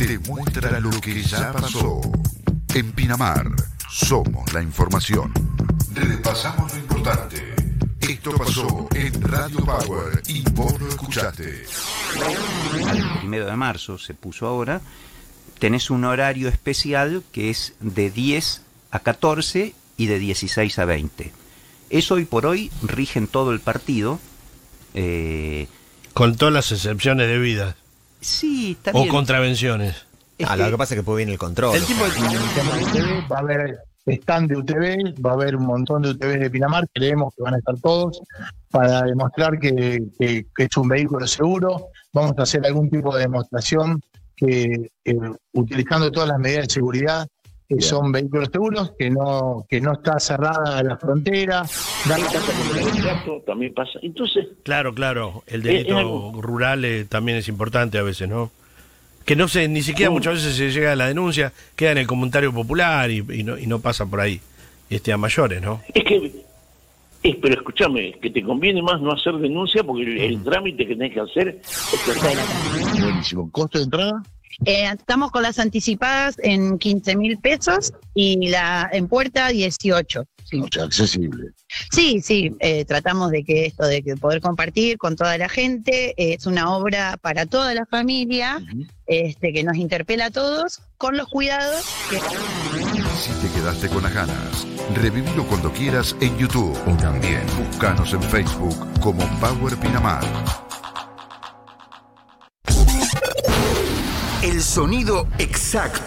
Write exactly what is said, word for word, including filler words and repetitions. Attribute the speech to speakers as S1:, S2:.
S1: demuestra lo que ya pasó. En Pinamar, somos la información. Repasamos lo importante. Esto pasó en Radio Power y vos lo escuchaste.
S2: Al primero de marzo se puso ahora. Tenés un horario especial que es de diez a catorce y de dieciséis a veinte. Eso hoy por hoy rige en todo el partido. Eh,
S3: Con todas las excepciones debidas.
S2: Sí, también.
S3: O contravenciones.
S4: Es ah, que, lo que pasa es que después viene el control.
S5: El tipo de... En el tema de U T V va a haber stand de U T V, va a haber un montón de U T Vs de Pinamar, creemos que van a estar todos, para demostrar que, que, que es un vehículo seguro. Vamos a hacer algún tipo de demostración que, que utilizando todas las medidas de seguridad, que Bien. son vehículos seguros, que no que no está cerrada la frontera.
S6: También pasa. Entonces,
S3: claro, claro, el delito eh, eh, rural eh, también es importante a veces, ¿no? Que no se, ni siquiera uh, muchas veces se llega a la denuncia, queda en el comentario popular y, y, no, y no pasa por ahí, este, a mayores, ¿no?
S6: Es que, es, pero escúchame, que te conviene más no hacer denuncia porque el, el trámite que tenés que hacer es
S5: buenísimo. ¿Costo de entrada?
S7: Eh, estamos con las anticipadas en quince mil pesos y la en puerta dieciocho. Sí.
S5: O sea, accesible.
S7: Sí, sí, eh, tratamos de que esto, de que poder compartir con toda la gente, eh, es una obra para toda la familia, uh-huh. este, que nos interpela a todos, con los cuidados que...
S1: Si te quedaste con las ganas, revívelo cuando quieras en YouTube o también búscanos en Facebook como Power Pinamar.
S8: El sonido exacto